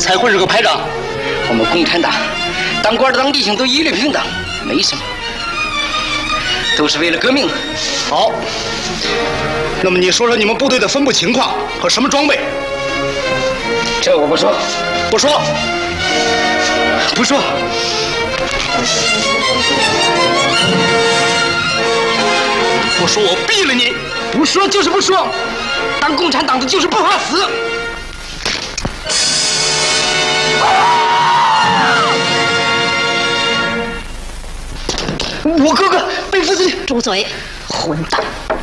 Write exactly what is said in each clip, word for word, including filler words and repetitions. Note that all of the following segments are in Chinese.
才会是个排长。我们共产党当官的当弟兄都一律平等，没什么，都是为了革命。 好，那么你说说你们部队的分布情况和什么装备？ 这我不说， 不说， 不说。 不说我毙了你！ 不说就是不说，当共产党的就是不怕死。我哥哥被副司令！ 住嘴，混蛋！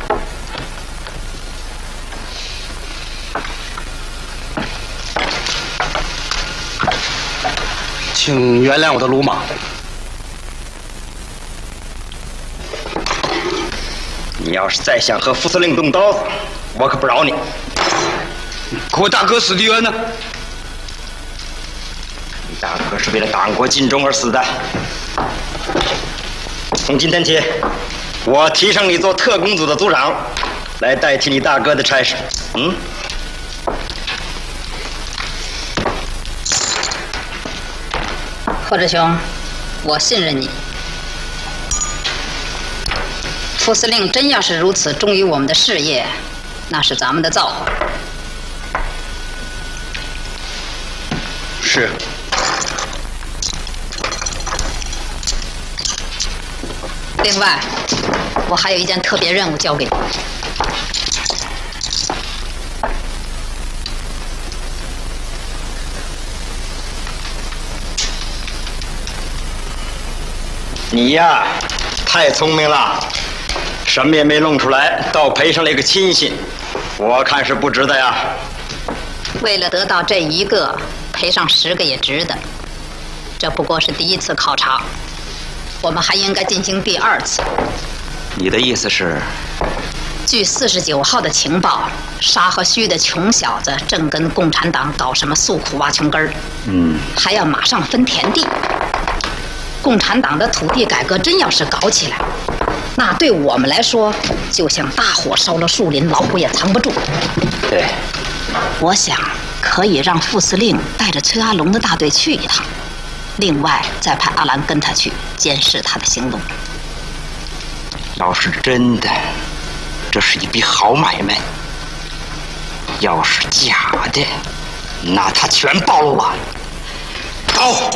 请原谅我的鲁莽。 你要是再想和副司令动刀子，我可不饶你。 可我大哥死的冤呢？ 你大哥是为了党国尽忠而死的。从今天起，我提升你做特工组的组长，来代替你大哥的差事。嗯。 贺志雄，我信任你。副司令真要是如此忠于我们的事业，那是咱们的造化。 是。 另外，我还有一件特别任务交给你。 你呀，太聪明了，什么也没弄出来，倒赔上了一个亲信，我看是不值得呀。 为了得到这一个，赔上十个也值得。这不过是第一次考察。我们还应该进行第二次。 你的意思是？ 据四十九号的情报，沙和虚的穷小子正跟共产党搞什么诉苦挖穷根儿， 嗯， 还要马上分田地。共产党的土地改革真要是搞起来，那对我们来说，就像大火烧了树林，老虎也藏不住。 对， 我想可以让副司令带着崔阿龙的大队去一趟。另外，再派阿兰跟他去监视他的行动。 要是真的，这是一笔好买卖；要是假的，那他全包了。走。